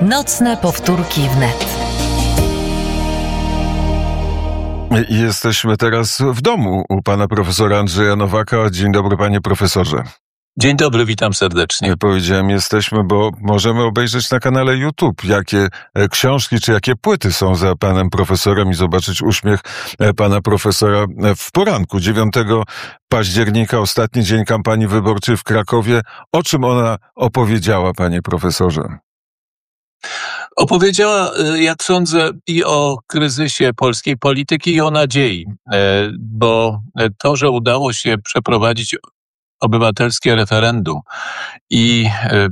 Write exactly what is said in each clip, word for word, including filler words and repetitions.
Nocne powtórki wnet. I jesteśmy teraz w domu u pana profesora Andrzeja Nowaka. Dzień dobry, panie profesorze. Dzień dobry, witam serdecznie. Powiedziałem jesteśmy, bo możemy obejrzeć na kanale YouTube, jakie książki czy jakie płyty są za panem profesorem i zobaczyć uśmiech pana profesora w poranku dziewiątego października, ostatni dzień kampanii wyborczej w Krakowie. O czym ona opowiedziała, panie profesorze? Opowiedziała, jak sądzę, i o kryzysie polskiej polityki, i o nadziei, bo to, że udało się przeprowadzić obywatelskie referendum i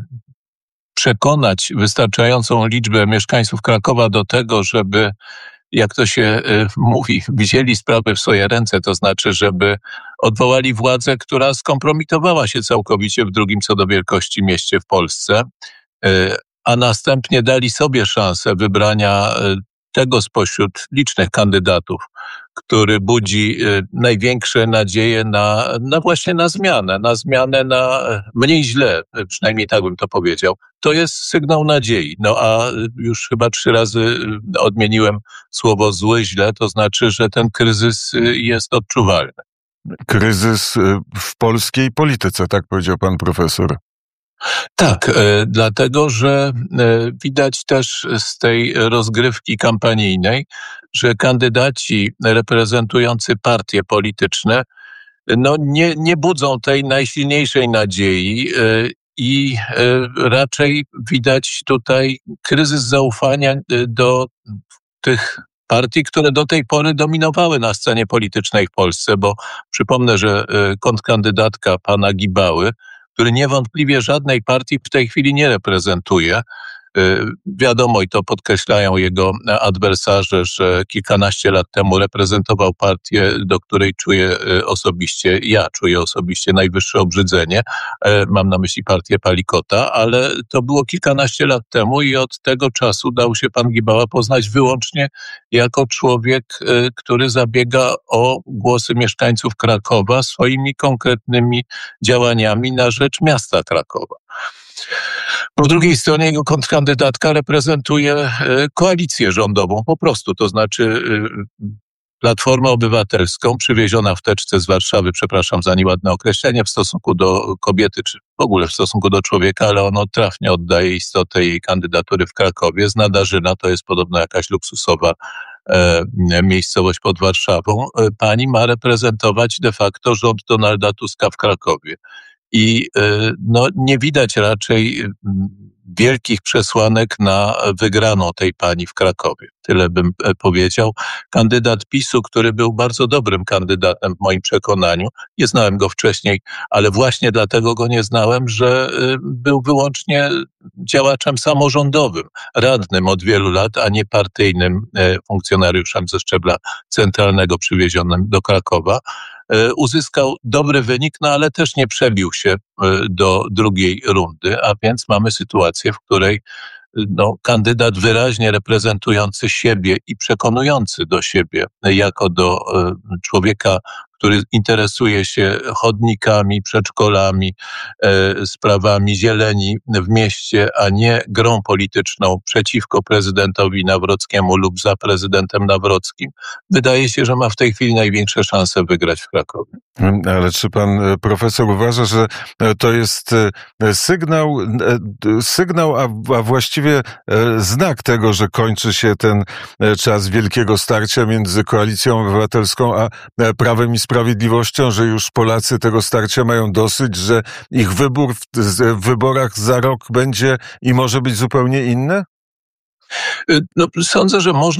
przekonać wystarczającą liczbę mieszkańców Krakowa do tego, żeby, jak to się mówi, wzięli sprawę w swoje ręce, to znaczy, żeby odwołali władzę, która skompromitowała się całkowicie w drugim co do wielkości mieście w Polsce, a następnie dali sobie szansę wybrania tego spośród licznych kandydatów, który budzi największe nadzieje na, na właśnie na zmianę, na zmianę na mniej źle, przynajmniej tak bym to powiedział. To jest sygnał nadziei. No a już chyba trzy razy odmieniłem słowo zły, źle, to znaczy, że ten kryzys jest odczuwalny. Kryzys w polskiej polityce, tak powiedział pan profesor. Tak, e, dlatego, że e, widać też z tej rozgrywki kampanijnej, że kandydaci reprezentujący partie polityczne no nie, nie budzą tej najsilniejszej nadziei e, i e, raczej widać tutaj kryzys zaufania do tych partii, które do tej pory dominowały na scenie politycznej w Polsce, bo przypomnę, że e, kontrkandydatka pana Gibały, który niewątpliwie żadnej partii w tej chwili nie reprezentuje. Wiadomo, i to podkreślają jego adwersarze, że kilkanaście lat temu reprezentował partię, do której czuję osobiście, ja czuję osobiście najwyższe obrzydzenie. Mam na myśli partię Palikota, ale to było kilkanaście lat temu i od tego czasu dał się pan Gibała poznać wyłącznie jako człowiek, który zabiega o głosy mieszkańców Krakowa swoimi konkretnymi działaniami na rzecz miasta Krakowa. Po drugiej stronie jego kontrkandydatka reprezentuje koalicję rządową po prostu, to znaczy Platformę Obywatelską, przywieziona w teczce z Warszawy, przepraszam za nieładne określenie, w stosunku do kobiety, czy w ogóle w stosunku do człowieka, ale ono trafnie oddaje istotę jej kandydatury w Krakowie. Z Nadarzyna, to jest podobno jakaś luksusowa e, miejscowość pod Warszawą. Pani ma reprezentować de facto rząd Donalda Tuska w Krakowie. I no, nie widać raczej wielkich przesłanek na wygraną tej pani w Krakowie. Tyle bym powiedział. Kandydat PiSu, który był bardzo dobrym kandydatem w moim przekonaniu, nie znałem go wcześniej, ale właśnie dlatego go nie znałem, że był wyłącznie działaczem samorządowym, radnym od wielu lat, a nie partyjnym funkcjonariuszem ze szczebla centralnego przywiezionym do Krakowa. Uzyskał dobry wynik, no ale też nie przebił się do drugiej rundy, a więc mamy sytuację, w której no, kandydat wyraźnie reprezentujący siebie i przekonujący do siebie jako do człowieka, który interesuje się chodnikami, przedszkolami, e, sprawami zieleni w mieście, a nie grą polityczną przeciwko prezydentowi Nawrockiemu lub za prezydentem Nawrockim, wydaje się, że ma w tej chwili największe szanse wygrać w Krakowie. Ale czy pan profesor uważa, że to jest sygnał, sygnał, a właściwie znak tego, że kończy się ten czas wielkiego starcia między Koalicją Obywatelską a Prawem i Sprawiedliwością, że już Polacy tego starcia mają dosyć, że ich wybór w, w wyborach za rok będzie i może być zupełnie inny? No, sądzę, że można